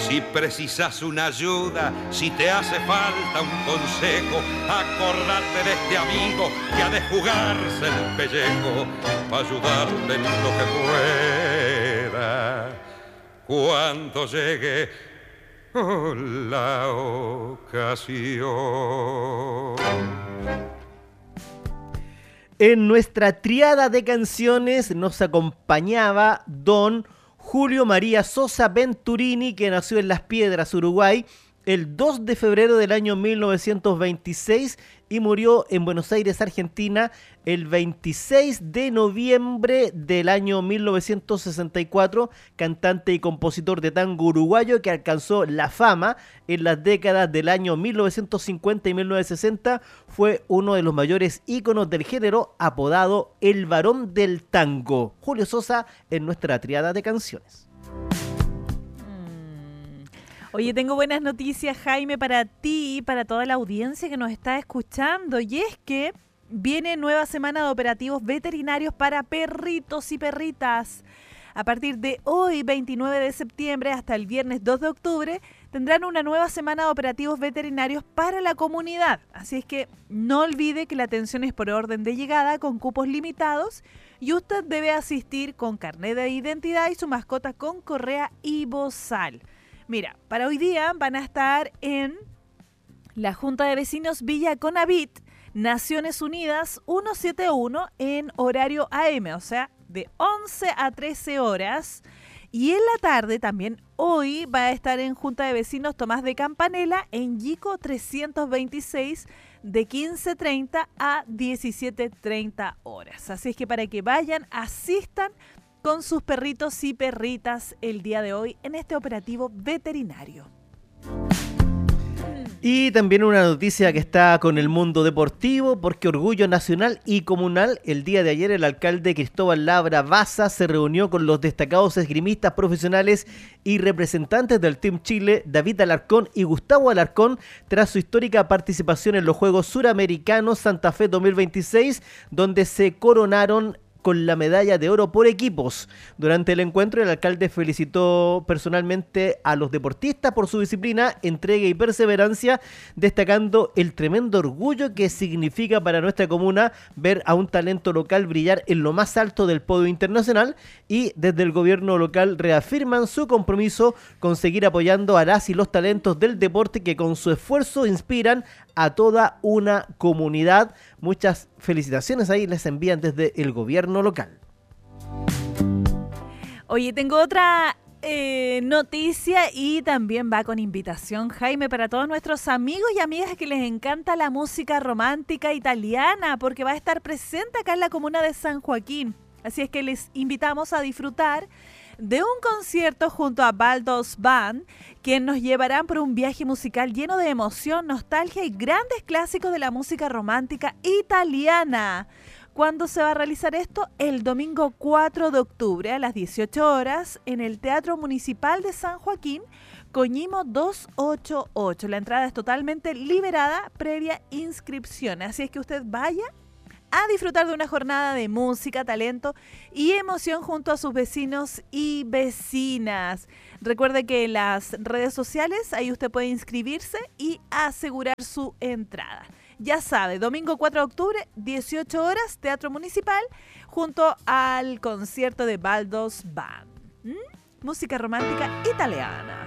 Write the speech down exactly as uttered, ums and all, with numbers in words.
Si precisas una ayuda, si te hace falta un consejo, acordate de este amigo que ha de jugarse el pellejo para ayudarte en lo que pueda cuando llegue oh, la ocasión. En nuestra triada de canciones nos acompañaba don Julio María Sosa Venturini, que nació en Las Piedras, Uruguay, el dos de febrero del año mil novecientos veintiséis y murió en Buenos Aires, Argentina, el veintiséis de noviembre del año mil novecientos sesenta y cuatro, cantante y compositor de tango uruguayo que alcanzó la fama en las décadas del año mil novecientos cincuenta y mil novecientos sesenta, fue uno de los mayores íconos del género, apodado el varón del tango. Julio Sosa en nuestra triada de canciones. Oye, tengo buenas noticias, Jaime, para ti y para toda la audiencia que nos está escuchando. Y es que viene nueva semana de operativos veterinarios para perritos y perritas. A partir de hoy, veintinueve de septiembre, hasta el viernes dos de octubre, tendrán una nueva semana de operativos veterinarios para la comunidad. Así es que no olvide que la atención es por orden de llegada, con cupos limitados, y usted debe asistir con carnet de identidad y su mascota con correa y bozal. Mira, para hoy día van a estar en la Junta de Vecinos Villa Conavit, Naciones Unidas ciento setenta y uno, en horario A M, o sea, de once a trece horas. Y en la tarde también hoy va a estar en Junta de Vecinos Tomás de Campanella, en Yico trescientos veintiséis, de quince treinta a diecisiete treinta horas. Así es que para que vayan, asistan con sus perritos y perritas el día de hoy en este operativo veterinario. Y también una noticia que está con el mundo deportivo, porque orgullo nacional y comunal. El día de ayer el alcalde Cristóbal Labra Baza se reunió con los destacados esgrimistas profesionales y representantes del Team Chile, David Alarcón y Gustavo Alarcón, tras su histórica participación en los Juegos Suramericanos Santa Fe dos mil veintiséis, donde se coronaron con la medalla de oro por equipos. Durante el encuentro, el alcalde felicitó personalmente a los deportistas por su disciplina, entrega y perseverancia, destacando el tremendo orgullo que significa para nuestra comuna ver a un talento local brillar en lo más alto del podio internacional, y desde el gobierno local reafirman su compromiso con seguir apoyando a las y los talentos del deporte que con su esfuerzo inspiran a toda una comunidad. Muchas felicitaciones ahí les envían desde el gobierno local. Oye, tengo otra eh, noticia y también va con invitación, Jaime, para todos nuestros amigos y amigas que les encanta la música romántica italiana, porque va a estar presente acá en la comuna de San Joaquín. Así es que les invitamos a disfrutar de un concierto junto a Baldos Band, quien nos llevarán por un viaje musical lleno de emoción, nostalgia y grandes clásicos de la música romántica italiana. ¿Cuándo se va a realizar esto? El domingo cuatro de octubre a las dieciocho horas en el Teatro Municipal de San Joaquín, Coñimo doscientos ochenta y ocho. La entrada es totalmente liberada previa inscripción, así es que usted vaya a disfrutar de una jornada de música, talento y emoción junto a sus vecinos y vecinas. Recuerde que en las redes sociales ahí usted puede inscribirse y asegurar su entrada. Ya sabe, domingo cuatro de octubre, dieciocho horas, Teatro Municipal, junto al concierto de Baldos Band. ¿Mm? Música romántica italiana.